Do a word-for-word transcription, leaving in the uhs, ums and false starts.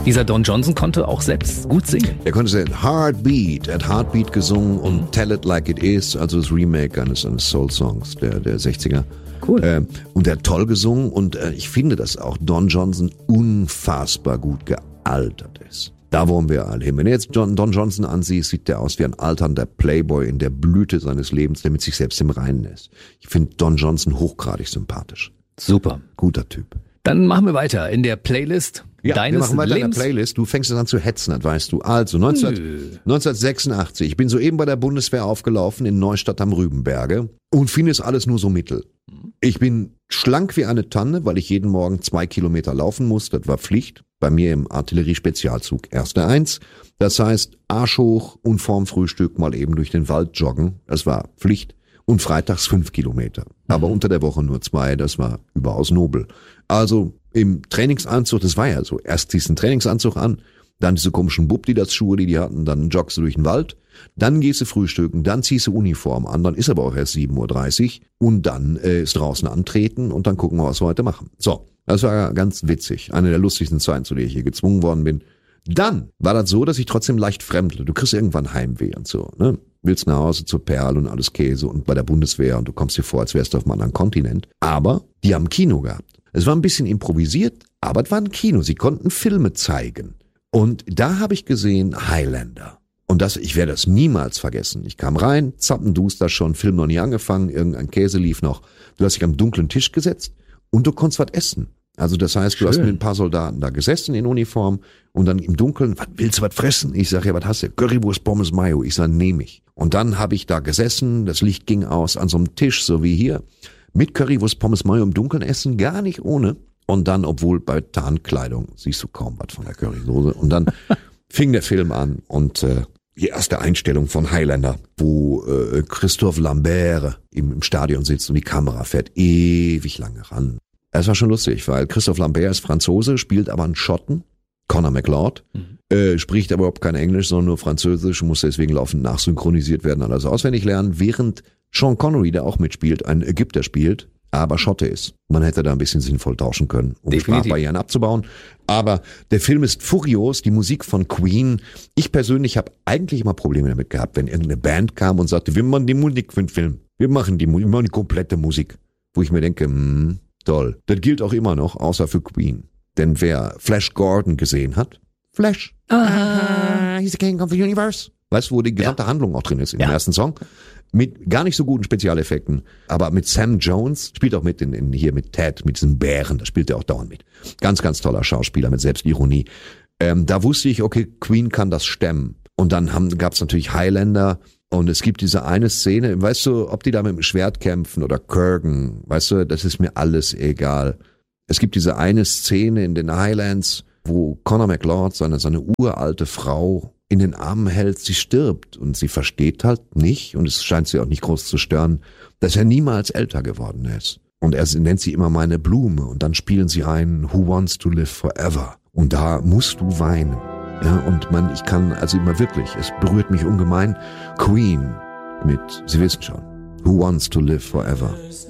Dieser Don Johnson konnte auch selbst gut singen. Er konnte sehr Heartbeat, er hat Heartbeat gesungen und Tell It Like It Is, also das Remake eines, eines Soul-Songs der, der sechziger. Cool. Äh, und er hat toll gesungen und äh, ich finde, dass auch Don Johnson unfassbar gut gealtert ist. Da wollen wir alle hin. Wenn du jetzt John, Don Johnson ansiehst, sieht der aus wie ein alternder Playboy in der Blüte seines Lebens, der mit sich selbst im Reinen ist. Ich finde Don Johnson hochgradig sympathisch. Super. Guter Typ. Dann machen wir weiter in der Playlist Ja, deines wir machen weiter in Lebens. der Playlist. Du fängst an zu hetzen, das weißt du. Also neunzehn, neunzehnhundertsechsundachtzig. Ich bin soeben bei der Bundeswehr aufgelaufen in Neustadt am Rübenberge und finde es alles nur so mittel. Ich bin schlank wie eine Tanne, weil ich jeden Morgen zwei Kilometer laufen muss. Das war Pflicht. Bei mir im Artillerie-Spezialzug erste Eins. Das heißt, Arsch hoch und vorm Frühstück mal eben durch den Wald joggen. Das war Pflicht. Und freitags fünf Kilometer. Aber unter der Woche nur zwei. Das war überaus nobel. Also im Trainingsanzug, das war ja so. Erst ziehst du einen Trainingsanzug an, dann diese komischen Bubdi-das-Schuhe, die die hatten, dann joggst du durch den Wald, dann gehst du frühstücken, dann ziehst du Uniform an, dann ist aber auch erst sieben Uhr dreißig und dann äh, ist draußen antreten und dann gucken wir, was wir heute machen. So, das war ganz witzig. Eine der lustigsten Zeiten, zu der ich hier gezwungen worden bin. Dann war das so, dass ich trotzdem leicht fremdle. Du kriegst irgendwann Heimweh und so, ne? Willst nach Hause zur Perle und alles Käse und bei der Bundeswehr und du kommst dir vor, als wärst du auf einem anderen Kontinent. Aber die haben Kino gehabt. Es war ein bisschen improvisiert, aber es war ein Kino. Sie konnten Filme zeigen. Und da habe ich gesehen Highlander. Und das, ich werde das niemals vergessen. Ich kam rein, zappenduster schon, Film noch nie angefangen, irgendein Käse lief noch. Du hast dich am dunklen Tisch gesetzt und du konntest was essen. Also das heißt, Schön. du hast mit ein paar Soldaten da gesessen in Uniform und dann im Dunkeln, was willst du was fressen? Ich sage, ja, was hast du? Currywurst, Pommes, Mayo. Ich sage, nehme ich. Und dann habe ich da gesessen, das Licht ging aus an so einem Tisch, so wie hier, mit Currywurst, Pommes, Mayo im Dunkeln essen, gar nicht ohne. Und dann, obwohl bei Tarnkleidung siehst du kaum was von der Currysoße. Und dann fing der Film an und äh, die erste Einstellung von Highlander, wo äh, Christophe Lambert im, im Stadion sitzt und die Kamera fährt ewig lange ran. Es war schon lustig, weil Christophe Lambert ist Franzose, spielt aber einen Schotten, Conor McLeod, mhm. äh, spricht aber überhaupt kein Englisch, sondern nur Französisch, muss deswegen laufend nachsynchronisiert werden, alles auswendig lernen, während Sean Connery, der auch mitspielt, ein Ägypter spielt, aber Schotte ist. Man hätte da ein bisschen sinnvoll tauschen können, um Sprachbarrieren abzubauen. Aber der Film ist furios, die Musik von Queen. Ich persönlich habe eigentlich immer Probleme damit gehabt, wenn irgendeine Band kam und sagte, wir machen die Musik für den Film. Wir machen die, wir machen die komplette Musik. Wo ich mir denke, hm, toll. Das gilt auch immer noch, außer für Queen. Denn wer Flash Gordon gesehen hat, Flash, ah, he's the king of the universe. Weißt du, wo die gesamte ja. Handlung auch drin ist im ja. ersten Song? Mit gar nicht so guten Spezialeffekten, aber mit Sam Jones, spielt auch mit in, in hier mit Ted, mit diesem Bären, da spielt er auch dauernd mit. Ganz, ganz toller Schauspieler mit Selbstironie. Ähm, da wusste ich, okay, Queen kann das stemmen. Und dann haben, gab's natürlich Highlander und es gibt diese eine Szene, weißt du, ob die da mit dem Schwert kämpfen oder Kurgan, weißt du, das ist mir alles egal. Es gibt diese eine Szene in den Highlands, wo Conor McLeod seine, seine uralte Frau in den Armen hält, sie stirbt und sie versteht halt nicht und es scheint sie auch nicht groß zu stören, dass er niemals älter geworden ist. Und er nennt sie immer meine Blume und dann spielen sie ein Who Wants to Live Forever und da musst du weinen. Ja, und man, ich kann, also immer wirklich, es berührt mich ungemein. Queen mit, Sie wissen schon, Who Wants to Live Forever.